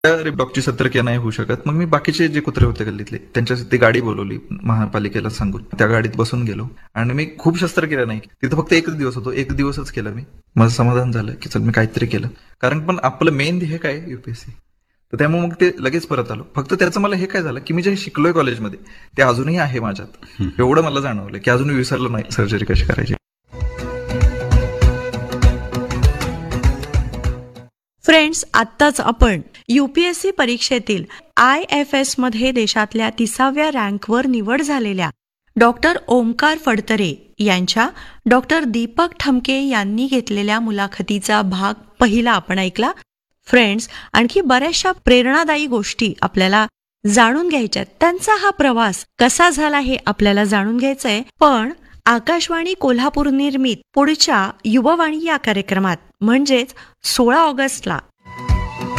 अरे डॉगची सतर्क नाही होऊ शकत. मग मी बाकीचे जे कुत्रे होते गल्लीतले त्यांच्यासाठी गाडी बोलवली महापालिकेला सांगून, त्या गाडीत बसून गेलो आणि मी खूप शस्त्रक्रिया नाही तिथं, फक्त एकच दिवस होतो, एक दिवसच केलं मी. माझं समाधान झालं की चल मी काहीतरी केलं, कारण पण आपलं मेन ध्येय काय युपीएससी. तर त्यामुळे मग ते लगेच परत आलो. फक्त त्याचं मला हे काय झालं की मी जे शिकलोय कॉलेजमध्ये ते अजूनही आहे माझ्यात, एवढं मला जाणवलं की अजूनही विसरलं नाही सर्जरी कशी करायची. फ्रेंड्स, आत्ताच आपण UPSC परीक्षेतील IFS मध्ये देशातल्या 30व्या रँकवर निवड झालेल्या डॉक्टर ओमकार फडतरे यांच्या डॉक्टर दीपक ठमके यांनी घेतलेल्या मुलाखतीचा भाग पहिला आपण ऐकला. फ्रेंड्स, आणखी बऱ्याचशा प्रेरणादायी गोष्टी आपल्याला जाणून घ्यायच्यात. त्यांचा हा प्रवास कसा झाला हे आपल्याला जाणून घ्यायचंय. पण आकाशवाणी कोल्हापूर निर्मित पुढच्या युववाणी या कार्यक्रमात म्हणजेच 16 ऑगस्टला